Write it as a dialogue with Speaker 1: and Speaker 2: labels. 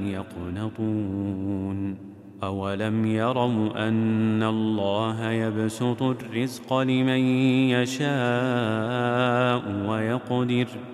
Speaker 1: يقنطون أولم يروا أن الله يبسط الرزق لمن يشاء ويقدر